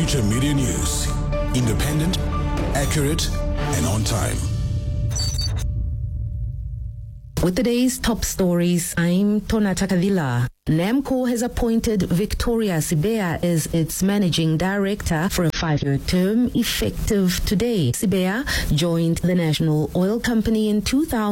Future Media News. Independent, accurate, and on time. With today's top stories, I'm Tonata Kadila. NAMCOR has appointed Victoria Sibeya as its managing director for a 5-year term effective today. Sibeya joined the National Oil Company in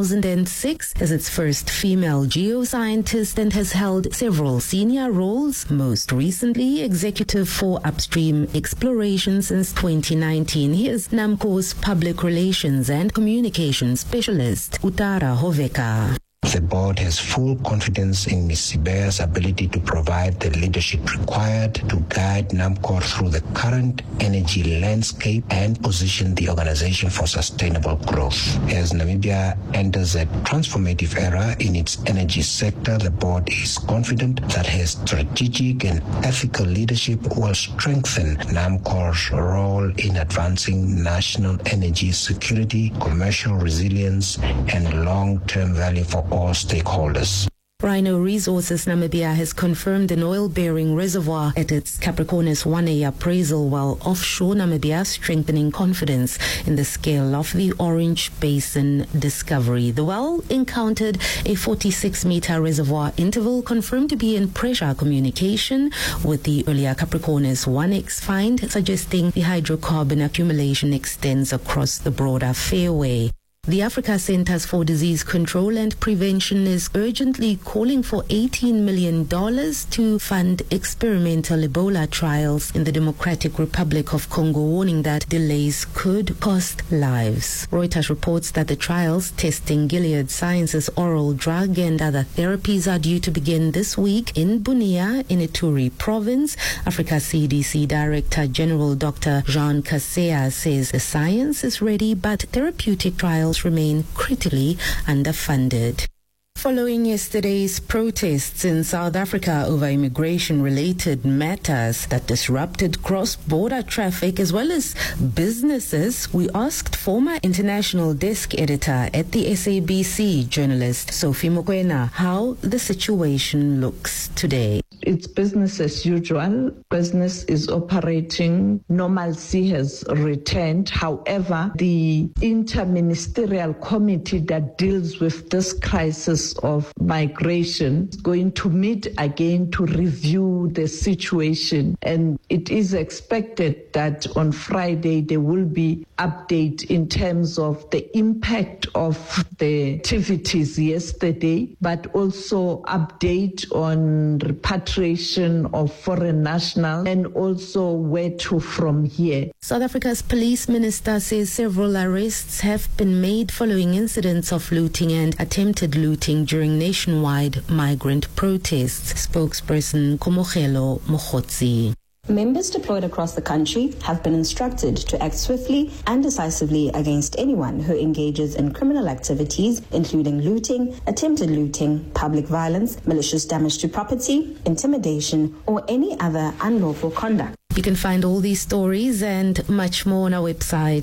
2006 as its first female geoscientist and has held several senior roles, most recently executive for upstream exploration since 2019. Here's NAMCOR's public relations and communications specialist, Utara Hoveka. The board has full confidence in Ms. Sibeya's ability to provide the leadership required to guide NAMCOR through the current energy landscape and position the organization for sustainable growth. As Namibia enters a transformative era in its energy sector, the board is confident that her strategic and ethical leadership will strengthen NAMCOR's role in advancing national energy security, commercial resilience, and long-term value for all stakeholders. Rhino Resources Namibia has confirmed an oil-bearing reservoir at its Capricornus 1A appraisal, while offshore Namibia strengthening confidence in the scale of the Orange Basin discovery. The well encountered a 46-meter reservoir interval confirmed to be in pressure communication with the earlier Capricornus 1X find, suggesting the hydrocarbon accumulation extends across the broader fairway. The Africa Centers for Disease Control and Prevention is urgently calling for $18 million to fund experimental Ebola trials in the Democratic Republic of Congo, warning that delays could cost lives. Reuters reports that the trials testing Gilead Sciences' oral drug and other therapies are due to begin this week in Bunia, in Ituri province. Africa CDC Director General Dr. Jean Kaseya says the science is ready, but therapeutic trials remain critically underfunded. Following yesterday's protests in South Africa over immigration-related matters that disrupted cross-border traffic as well as businesses, we asked former international desk editor at the SABC, journalist Sophie Mokoena, how the situation looks today. It's business as usual. Business is operating. Normalcy has returned. However, the interministerial committee that deals with this crisis of migration is going to meet again to review the situation. And it is expected that on Friday there will be update in terms of the impact of the activities yesterday, but also update on repatriation of foreign nationals and also where to from here. South Africa's police minister says several arrests have been made following incidents of looting and attempted looting during nationwide migrant protests. Spokesperson Komogelo Mogotsi. Members deployed across the country have been instructed to act swiftly and decisively against anyone who engages in criminal activities, including looting, attempted looting, public violence, malicious damage to property, intimidation, or any other unlawful conduct. You can find all these stories and much more on our website,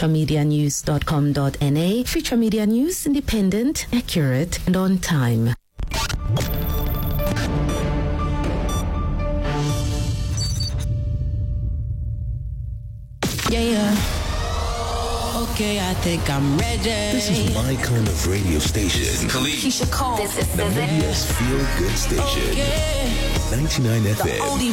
futuremedianews.com.na. Future Media News, independent, accurate, and on time. Yeah. Okay, I think I'm ready. This is my kind of radio station. Keisha Cole. This is Namibia's feel good station. Okay. 99 The FM. oldie